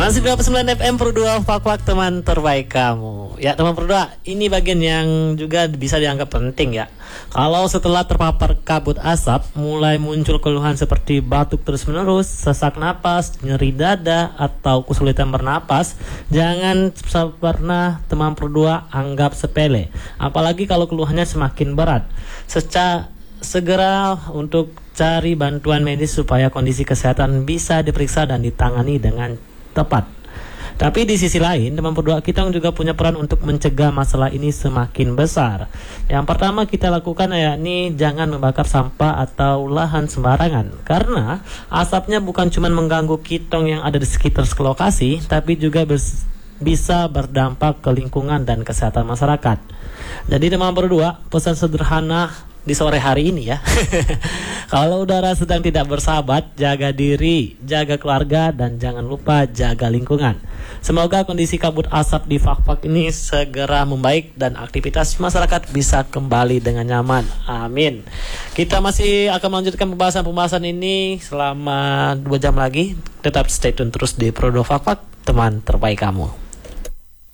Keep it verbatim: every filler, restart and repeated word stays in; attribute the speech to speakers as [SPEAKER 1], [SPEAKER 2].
[SPEAKER 1] Masih dua puluh sembilan F M Pro dua Fak-Fak teman terbaik kamu. Ya teman Pro dua, ini bagian yang juga bisa dianggap penting ya. Kalau setelah terpapar kabut asap mulai muncul keluhan seperti batuk terus-menerus, sesak napas, nyeri dada, atau kesulitan bernapas, jangan pernah teman Pro dua anggap sepele. Apalagi kalau keluhannya semakin berat. Secara segera untuk cari bantuan medis supaya kondisi kesehatan bisa diperiksa dan ditangani dengan tepat. Tapi di sisi lain, teman Pro dua, kita juga punya peran untuk mencegah masalah ini semakin besar. Yang pertama kita lakukan yakni jangan membakar sampah atau lahan sembarangan, karena asapnya bukan cuma mengganggu kitong yang ada di sekitar lokasi, tapi juga bers- bisa berdampak ke lingkungan dan kesehatan masyarakat. Jadi teman Pro dua, pesan sederhana di sore hari ini ya. Kalau udara sedang tidak bersahabat, jaga diri, jaga keluarga, dan jangan lupa jaga lingkungan. Semoga kondisi kabut asap di Fak-Fak ini segera membaik dan aktivitas masyarakat bisa kembali dengan nyaman. Amin. Kita masih akan melanjutkan pembahasan-pembahasan ini selama dua jam lagi. Tetap stay tune terus di Pro dua Fak-Fak, teman terbaik kamu.